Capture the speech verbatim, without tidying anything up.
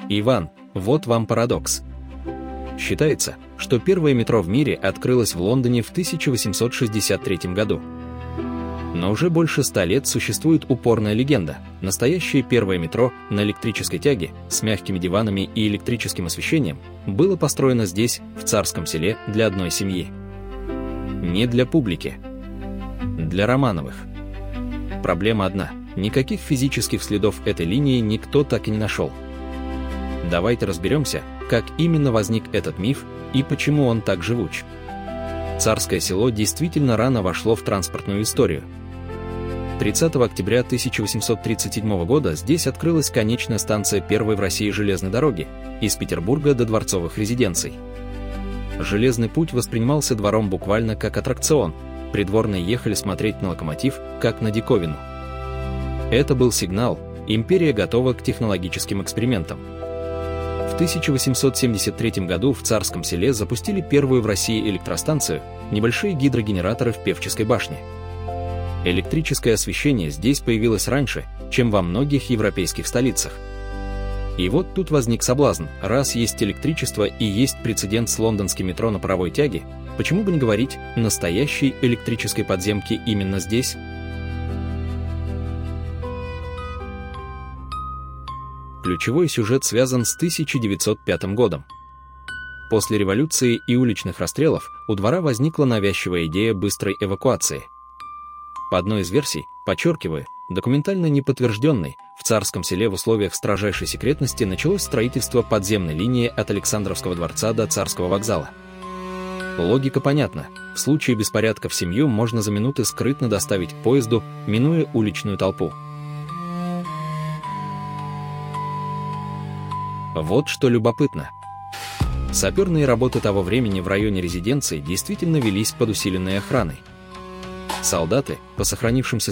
Иван, вот вам парадокс. Считается, что первое метро в мире открылось в Лондоне в тысяча восемьсот шестьдесят третьем году. Но уже больше ста лет существует упорная легенда. Настоящее первое метро на электрической тяге с мягкими диванами и электрическим освещением было построено здесь, в Царском Селе, для одной семьи. Не для публики. Для Романовых. Проблема одна. Никаких физических следов этой линии никто так и не нашел. Давайте разберемся, как именно возник этот миф и почему он так живуч. Царское Село действительно рано вошло в транспортную историю. тридцатого октября тысяча восемьсот тридцать седьмого года здесь открылась конечная станция первой в России железной дороги из Петербурга до дворцовых резиденций. Железный путь воспринимался двором буквально как аттракцион. Придворные ехали смотреть на локомотив, как на диковину. Это был сигнал: империя готова к технологическим экспериментам. В тысяча восемьсот семьдесят третьем году в Царском Селе запустили первую в России электростанцию, небольшие гидрогенераторы в Певческой башне. Электрическое освещение здесь появилось раньше, чем во многих европейских столицах. И вот тут возник соблазн: раз есть электричество и есть прецедент с лондонским метро на паровой тяге, почему бы не говорить настоящей электрической подземке именно здесь? Ключевой сюжет связан с тысяча девятьсот пятым годом. После революции и уличных расстрелов у двора возникла навязчивая идея быстрой эвакуации. По одной из версий, подчеркиваю, документально неподтвержденной, в Царском Селе в условиях строжайшей секретности началось строительство подземной линии от Александровского дворца до Царского вокзала. Логика понятна. В случае беспорядков семью можно за минуты скрытно доставить к поезду, минуя уличную толпу. Вот что любопытно. Саперные работы того времени в районе резиденции действительно велись под усиленной охраной. Солдаты, по сохранившимся